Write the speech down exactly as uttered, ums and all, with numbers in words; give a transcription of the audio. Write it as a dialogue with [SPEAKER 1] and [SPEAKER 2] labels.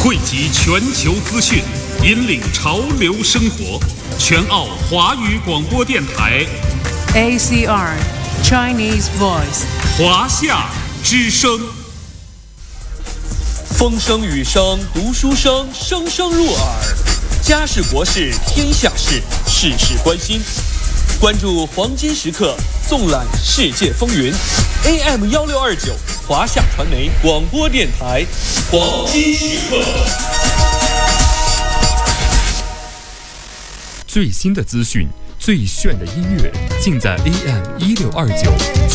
[SPEAKER 1] 汇集全球资讯，引领潮流生活。全澳华语广播电台
[SPEAKER 2] A C R Chinese Voice
[SPEAKER 1] 华夏之声。
[SPEAKER 3] 风声雨声读书声，声声入耳。家事国事天下事，事事关心。关注黄金时刻，纵览世界风云。A M 幺六二九华夏传媒广播电台，黄金时刻。
[SPEAKER 4] 最新的资讯，最炫的音乐，尽在 A M 一六二九